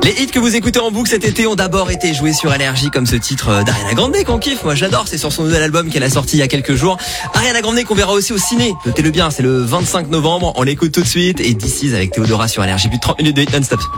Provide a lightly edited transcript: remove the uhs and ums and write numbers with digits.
Les hits que vous écoutez en boucle cet été ont d'abord été joués sur Énergie, comme ce titre d'Ariana Grande qu'on kiffe. Moi j'adore, c'est sur son nouvel album qu'elle a sorti il y a quelques jours. Ariana Grande qu'on verra aussi au ciné. Notez-le bien, c'est le 25 novembre. On l'écoute tout de suite. Et This Is avec Théodora sur Énergie. Plus de 30 minutes de hit non-stop.